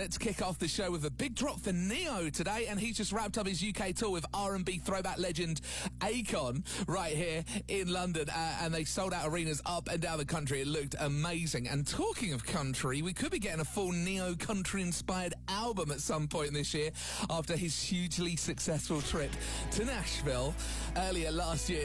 Let's kick off the show with a big drop for Neo today, and he's just wrapped up his UK tour with R&B throwback legend Akon right here in London, and they sold out arenas up and down the country. It looked amazing. And talking of country, we could be getting a full Neo country-inspired album at some point this year after his hugely successful trip to Nashville earlier last year.